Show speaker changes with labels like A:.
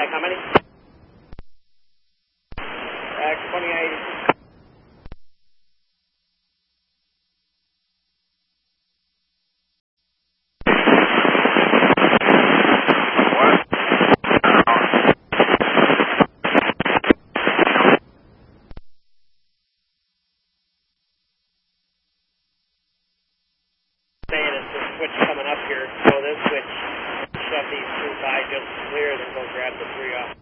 A: Contact, how many? X28. Saying it's the switch coming up here, so this switch shove these two by just clear, then go grab the three off.